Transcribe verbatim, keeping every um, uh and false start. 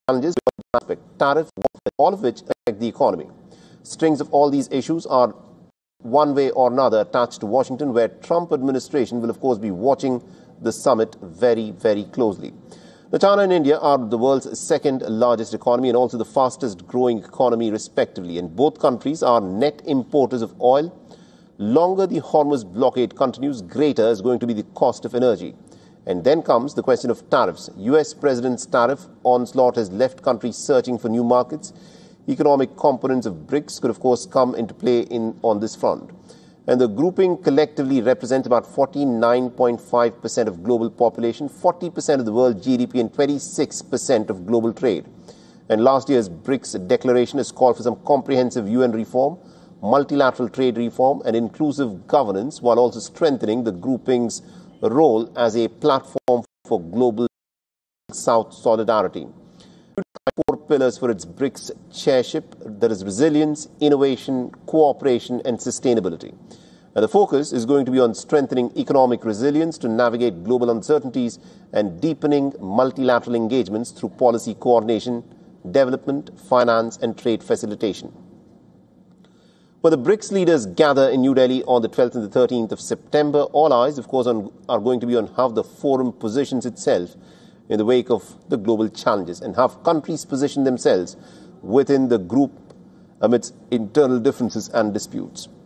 challenges, aspect, tariff, all of which affect the economy. Strings of all these issues are one way or another attached to Washington, where Trump administration will, of course, be watching the summit very, very closely. Now, China and India are the world's second largest economy and also the fastest growing economy, respectively. And both countries are net importers of oil. Longer the Hormuz blockade continues, greater is going to be the cost of energy. And then comes the question of tariffs. U S President's tariff onslaught has left countries searching for new markets. Economic components of BRICS could, of course, come into play in on this front. And the grouping collectively represents about forty-nine point five percent of global population, forty percent of the world G D P, and twenty-six percent of global trade. And last year's BRICS declaration has called for some comprehensive U N reform, multilateral trade reform, and inclusive governance, while also strengthening the grouping's role as a platform for global South solidarity. Four pillars for its BRICS chairship: there is resilience, innovation, cooperation, and sustainability. Now, the focus is going to be on strengthening economic resilience to navigate global uncertainties and deepening multilateral engagements through policy coordination, development, finance, and trade facilitation. When the BRICS leaders gather in New Delhi on the twelfth and the thirteenth of September, all eyes, of course, on, are going to be on how the forum positions itself in the wake of the global challenges and how countries position themselves within the group amidst internal differences and disputes.